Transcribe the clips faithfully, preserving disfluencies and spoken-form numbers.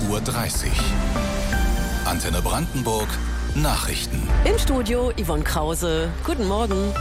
Uhr dreißig. Antenne Brandenburg, Nachrichten. Im Studio Yvonne Krause. Guten Morgen.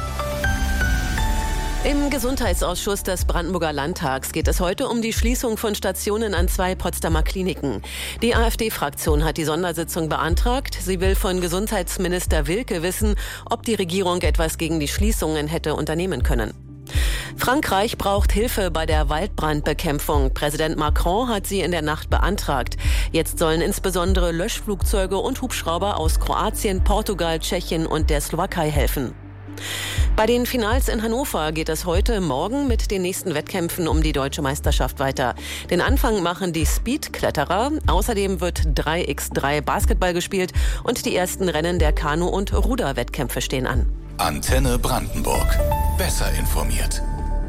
Im Gesundheitsausschuss des Brandenburger Landtags geht es heute um die Schließung von Stationen an zwei Potsdamer Kliniken. Die AfD-Fraktion hat die Sondersitzung beantragt. Sie will von Gesundheitsminister Wilke wissen, ob die Regierung etwas gegen die Schließungen hätte unternehmen können. Frankreich braucht Hilfe bei der Waldbrandbekämpfung. Präsident Macron hat sie in der Nacht beantragt. Jetzt sollen insbesondere Löschflugzeuge und Hubschrauber aus Kroatien, Portugal, Tschechien und der Slowakei helfen. Bei den Finals in Hannover geht es heute Morgen mit den nächsten Wettkämpfen um die deutsche Meisterschaft weiter. Den Anfang machen die Speed-Kletterer. Außerdem wird drei gegen drei Basketball gespielt und die ersten Rennen der Kanu- und Ruderwettkämpfe stehen an. Antenne Brandenburg. Besser informiert.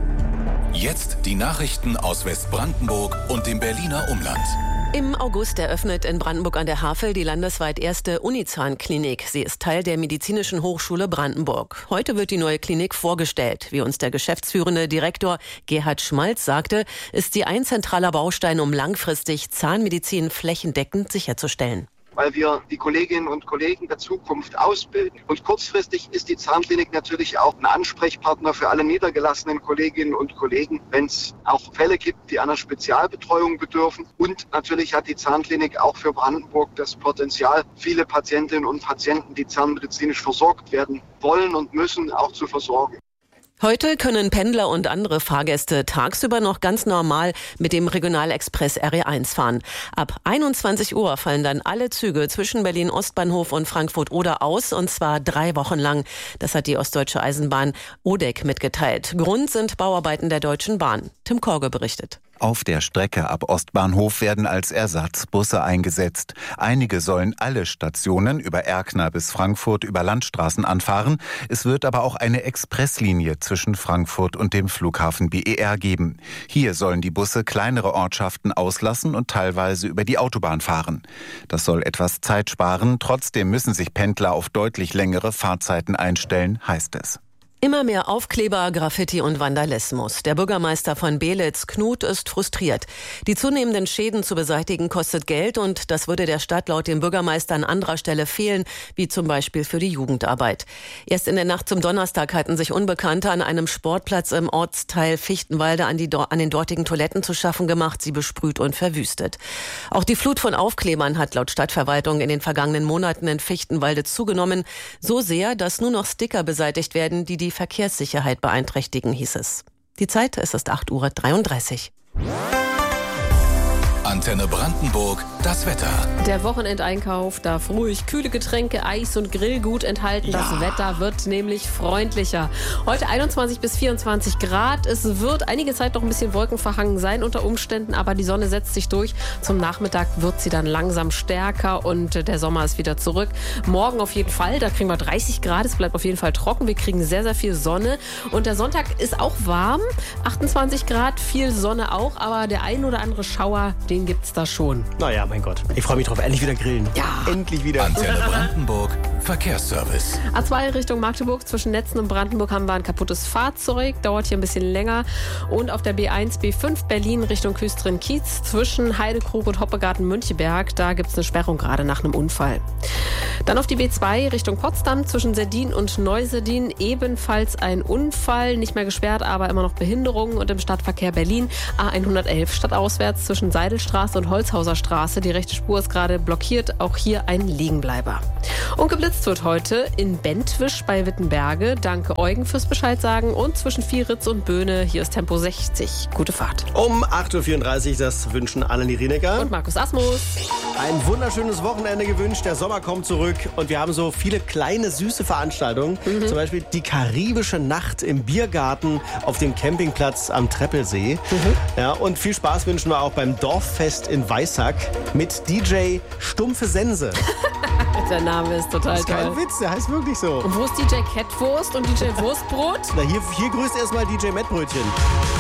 Jetzt die Nachrichten aus Westbrandenburg und dem Berliner Umland. Im August eröffnet in Brandenburg an der Havel die landesweit erste Unizahn-Klinik. Sie ist Teil der Medizinischen Hochschule Brandenburg. Heute wird die neue Klinik vorgestellt. Wie uns der geschäftsführende Direktor Gerhard Schmalz sagte, ist sie ein zentraler Baustein, um langfristig Zahnmedizin flächendeckend sicherzustellen. Weil wir die Kolleginnen und Kollegen der Zukunft ausbilden. Und kurzfristig ist die Zahnklinik natürlich auch ein Ansprechpartner für alle niedergelassenen Kolleginnen und Kollegen, wenn es auch Fälle gibt, die einer Spezialbetreuung bedürfen. Und natürlich hat die Zahnklinik auch für Brandenburg das Potenzial, viele Patientinnen und Patienten, die zahnmedizinisch versorgt werden wollen und müssen, auch zu versorgen. Heute können Pendler und andere Fahrgäste tagsüber noch ganz normal mit dem Regionalexpress R E eins fahren. Ab einundzwanzig Uhr fallen dann alle Züge zwischen Berlin-Ostbahnhof und Frankfurt-Oder aus, und zwar drei Wochen lang. Das hat die Ostdeutsche Eisenbahn O D E C mitgeteilt. Grund sind Bauarbeiten der Deutschen Bahn. Tim Korge berichtet. Auf der Strecke ab Ostbahnhof werden als Ersatz Busse eingesetzt. Einige sollen alle Stationen über Erkner bis Frankfurt über Landstraßen anfahren. Es wird aber auch eine Expresslinie zwischen Frankfurt und dem Flughafen B E R geben. Hier sollen die Busse kleinere Ortschaften auslassen und teilweise über die Autobahn fahren. Das soll etwas Zeit sparen. Trotzdem müssen sich Pendler auf deutlich längere Fahrzeiten einstellen, heißt es. Immer mehr Aufkleber, Graffiti und Vandalismus. Der Bürgermeister von Belitz, Knut, ist frustriert. Die zunehmenden Schäden zu beseitigen kostet Geld, und das würde der Stadt laut dem Bürgermeister an anderer Stelle fehlen, wie zum Beispiel für die Jugendarbeit. Erst in der Nacht zum Donnerstag hatten sich Unbekannte an einem Sportplatz im Ortsteil Fichtenwalde an, die, an den dortigen Toiletten zu schaffen gemacht, sie besprüht und verwüstet. Auch die Flut von Aufklebern hat laut Stadtverwaltung in den vergangenen Monaten in Fichtenwalde zugenommen. So sehr, dass nur noch Sticker beseitigt werden, die die Die Verkehrssicherheit beeinträchtigen, hieß es. Die Zeit, es ist acht Uhr dreiunddreißig. Antenne Brandenburg, das Wetter. Der Wochenendeinkauf darf ruhig kühle Getränke, Eis und Grillgut enthalten. Das ja. Wetter wird nämlich freundlicher. Heute einundzwanzig bis vierundzwanzig Grad. Es wird einige Zeit noch ein bisschen wolkenverhangen sein unter Umständen, aber die Sonne setzt sich durch. Zum Nachmittag wird sie dann langsam stärker und der Sommer ist wieder zurück. Morgen auf jeden Fall, da kriegen wir dreißig Grad. Es bleibt auf jeden Fall trocken. Wir kriegen sehr, sehr viel Sonne. Und der Sonntag ist auch warm. achtundzwanzig Grad, viel Sonne auch, aber der ein oder andere Schauer, den gibt's da schon. Naja, mein Gott. Ich freue mich drauf. Endlich wieder grillen. Ja. Endlich wieder. Antenne Brandenburg, Verkehrsservice. A zwei Richtung Magdeburg. Zwischen Netzen und Brandenburg haben wir ein kaputtes Fahrzeug. Dauert hier ein bisschen länger. Und auf der B eins, B fünf Berlin Richtung Küstrin-Kiez. Zwischen Heidekrug und Hoppegarten-Müncheberg. Da gibt's eine Sperrung gerade nach einem Unfall. Dann auf die B zwei Richtung Potsdam. Zwischen Seldin und Neuseldin. Ebenfalls ein Unfall. Nicht mehr gesperrt, aber immer noch Behinderungen. Und im Stadtverkehr Berlin A hundertelf stadtauswärts zwischen Seidelstraße und Holzhauser Straße. Die rechte Spur ist gerade blockiert. Auch hier ein Liegenbleiber. Und geblitzt wird heute in Bentwisch bei Wittenberge. Danke Eugen fürs Bescheid sagen. Und zwischen Vieritz und Böhne, hier ist Tempo sechzig. Gute Fahrt. Um acht Uhr vierunddreißig, das wünschen Annelie Rienecker und Markus Asmus. Ein wunderschönes Wochenende gewünscht. Der Sommer kommt zurück und wir haben so viele kleine, süße Veranstaltungen. Mhm. Zum Beispiel die karibische Nacht im Biergarten auf dem Campingplatz am Treppelsee. Mhm. Ja, und viel Spaß wünschen wir auch beim Dorffest in Weissack mit D J Stumpfe Sense. Der Name ist total das ist kein toll. Witz, der heißt wirklich so. Und wo ist D J Kettwurst und D J Wurstbrot? Na, hier, hier grüßt erstmal D J Mettbrötchen.